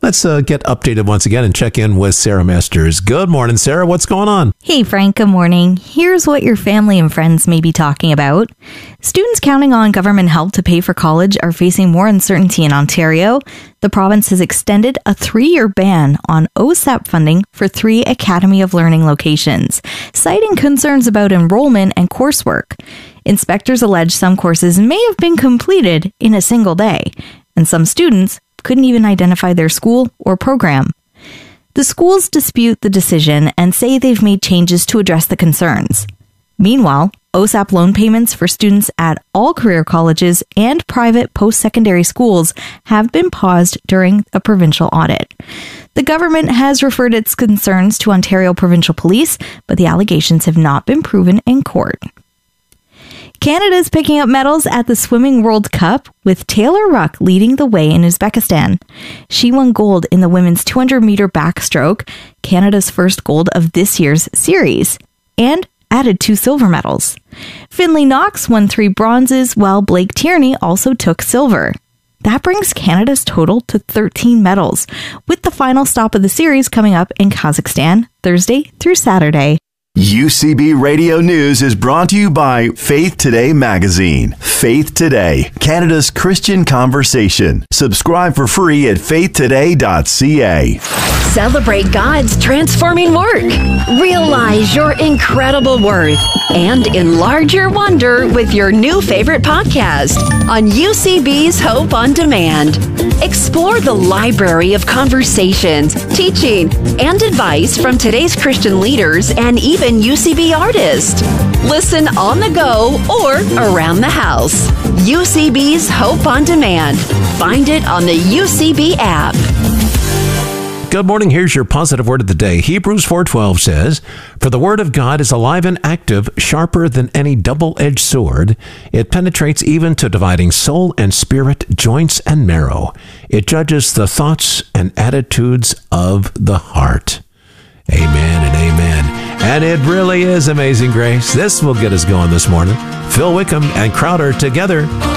Let's get updated once again and check in with Sarah Masters. Good morning, Sarah. What's going on? Hey, Frank. Good morning. Here's what your family and friends may be talking about. Students counting on government help to pay for college are facing more uncertainty in Ontario. The province has extended a 3-year ban on OSAP funding for 3 Academy of Learning locations, citing concerns about enrollment and coursework. Inspectors allege some courses may have been completed in a single day, and some students couldn't even identify their school or program. The schools dispute the decision and say they've made changes to address the concerns. Meanwhile, OSAP loan payments for students at all career colleges and private post-secondary schools have been paused during a provincial audit. The government has referred its concerns to Ontario Provincial Police, but the allegations have not been proven in court. Canada is picking up medals at the Swimming World Cup, with Taylor Ruck leading the way in Uzbekistan. She won gold in the women's 200-meter backstroke, Canada's first gold of this year's series, and added 2 silver medals. Finlay Knox won 3 bronzes, while Blake Tierney also took silver. That brings Canada's total to 13 medals, with the final stop of the series coming up in Kazakhstan Thursday through Saturday. UCB Radio News is brought to you by Faith Today Magazine. Faith Today, Canada's Christian conversation. Subscribe for free at faithtoday.ca. Celebrate God's transforming work. Realize your incredible worth and enlarge your wonder with your new favorite podcast on UCB's Hope on Demand. Explore the library of conversations, teaching, and advice from today's Christian leaders and even UCB artists. Listen on the go or around the house. UCB's Hope on Demand. Find it on the UCB app. Good morning. Here's your positive word of the day. Hebrews 4:12 says, "For the word of God is alive and active, sharper than any double-edged sword. It penetrates even to dividing soul and spirit, joints and marrow. It judges the thoughts and attitudes of the heart." Amen and amen. And it really is Amazing Grace. This will get us going this morning. Phil Wickham and Crowder together.